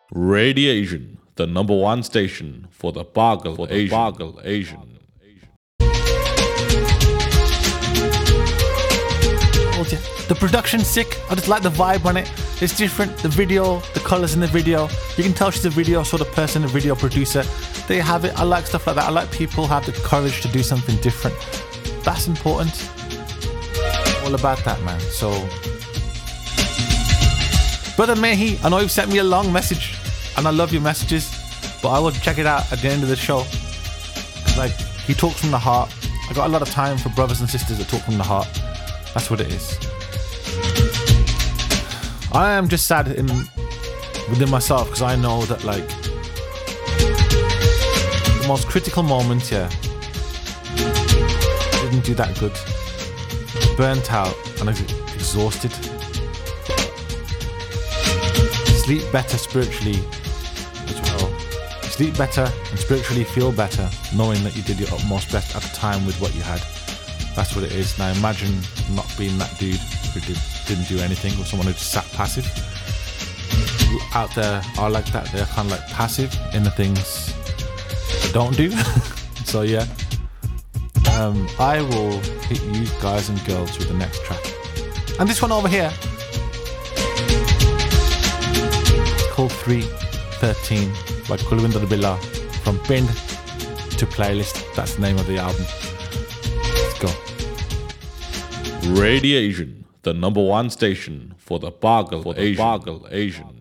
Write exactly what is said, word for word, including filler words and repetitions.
Radiation, the number one station for the Bargal for the Asian. Bargal Asian. The production's sick. I just like the vibe on it. It's different. The video, the colours in the video. You can tell she's a video sort of person, a video producer. There you have it. I like stuff like that. I like people who have the courage to do something different. That's important. All about that, man. So, Brother Mehi, I know you've sent me a long message, and I love your messages, but I will check it out at the end of the show. Like, he talks from the heart. I got a lot of time for brothers and sisters that talk from the heart. That's what it is. I am just sad in within myself because I know that, like, the most critical moment, yeah, I didn't do that good. Burnt out and exhausted. Sleep better spiritually as well. Sleep better and spiritually feel better knowing that you did your utmost best at the time with what you had. That's what it is. Now imagine not being that dude who did, didn't do anything, or someone who just sat passive. People out there are like that. They're kind of like passive in the things they don't do. So yeah, um, I will hit you guys and girls with the next track. And this one over here, it's called three thirteen by Kulwinder Billah, from Pinned to Playlist. That's the name of the album. Let's go. Radiation, the number one station for the Bargal for the Asian. Bargal Asian.